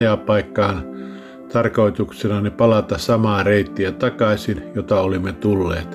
paikkaan tarkoituksenani palata samaa reittiä takaisin, jota olimme tulleet.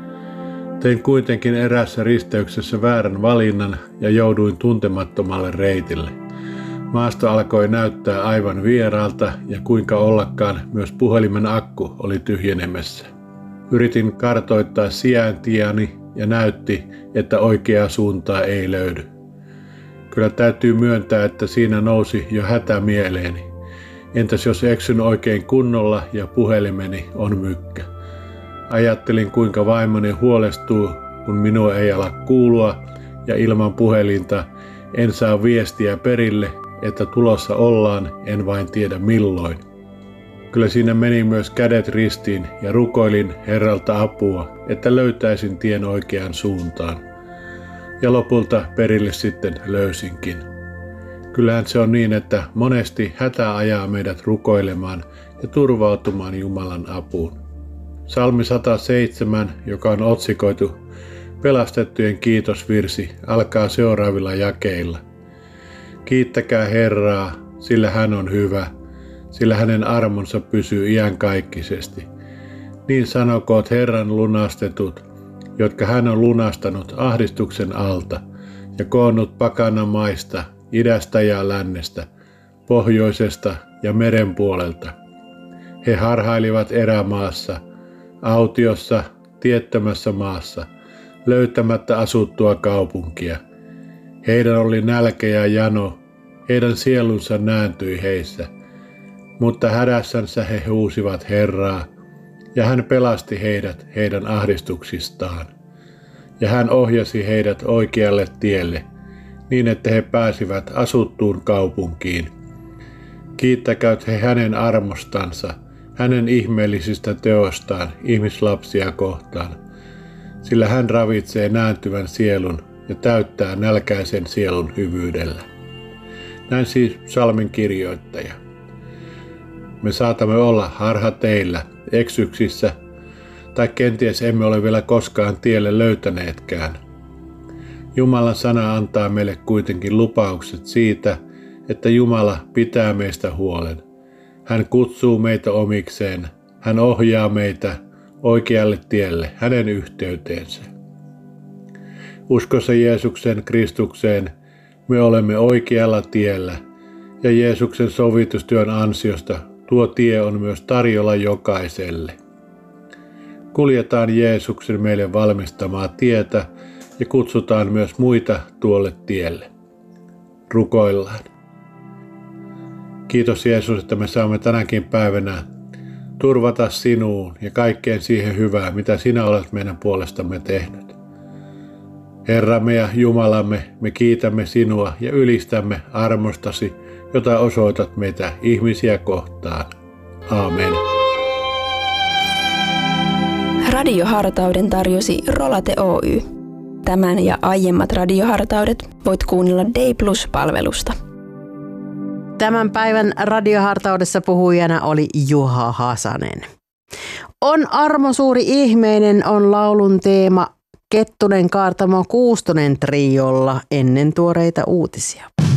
Tein kuitenkin eräässä risteyksessä väärän valinnan ja jouduin tuntemattomalle reitille. Maasto alkoi näyttää aivan vieraalta ja kuinka ollakaan myös puhelimen akku oli tyhjenemässä. Yritin kartoittaa sijaintiani ja näytti, että oikeaa suuntaa ei löydy. Kyllä täytyy myöntää, että siinä nousi jo hätä mieleeni. Entäs jos eksyn oikein kunnolla ja puhelimeni on mykkä? Ajattelin, kuinka vaimoni huolestuu, kun minua ei ala kuulua ja ilman puhelinta en saa viestiä perille, että tulossa ollaan, en vain tiedä milloin. Kyllä siinä meni myös kädet ristiin ja rukoilin Herralta apua, että löytäisin tien oikeaan suuntaan. Ja lopulta perille sitten löysinkin. Kyllähän se on niin, että monesti hätä ajaa meidät rukoilemaan ja turvautumaan Jumalan apuun. Psalmi 107, joka on otsikoitu Pelastettujen kiitosvirsi, alkaa seuraavilla jakeilla. Kiittäkää Herraa, sillä hän on hyvä, sillä hänen armonsa pysyy iankaikkisesti. Niin sanokoot Herran lunastetut, jotka hän on lunastanut ahdistuksen alta ja koonnut pakana maista, idästä ja lännestä, pohjoisesta ja meren puolelta. He harhailivat erämaassa, autiossa, tiettömässä maassa, löytämättä asuttua kaupunkia. Heidän oli nälkä ja jano, heidän sielunsa nääntyi heissä, mutta hädässänsä he huusivat Herraa, ja hän pelasti heidät heidän ahdistuksistaan. Ja hän ohjasi heidät oikealle tielle, niin että he pääsivät asuttuun kaupunkiin. Kiittäkööt he hänen armostansa, hänen ihmeellisistä teostaan ihmislapsia kohtaan, sillä hän ravitsee nääntyvän sielun ja täyttää nälkäisen sielun hyvyydellä. Näin siis psalmin kirjoittaja. Me saatamme olla harhateillä, eksyksissä, tai kenties emme ole vielä koskaan tielle löytäneetkään. Jumalan sana antaa meille kuitenkin lupaukset siitä, että Jumala pitää meistä huolen. Hän kutsuu meitä omikseen, hän ohjaa meitä oikealle tielle, hänen yhteyteensä. Uskossa Jeesuksen Kristukseen me olemme oikealla tiellä, ja Jeesuksen sovitustyön ansiosta tuo tie on myös tarjolla jokaiselle. Kuljetaan Jeesuksen meille valmistamaa tietä ja kutsutaan myös muita tuolle tielle. Rukoillaan. Kiitos Jeesus, että me saamme tänäkin päivänä turvata sinuun ja kaikkeen siihen hyvään, mitä sinä olet meidän puolestamme tehnyt. Herramme ja Jumalamme, me kiitämme sinua ja ylistämme armostasi, jota osoitat meitä ihmisiä kohtaan. Aamen. Radiohartauden tarjosi Rolate Oy. Tämän ja aiemmat radiohartaudet voit kuunnella Day+-palvelusta. Tämän päivän radiohartaudessa puhujana oli Juha Hasanen. On armo suuri ihmeinen on laulun teema Kettunen Kaartamo Kuustonen triolla ennen tuoreita uutisia.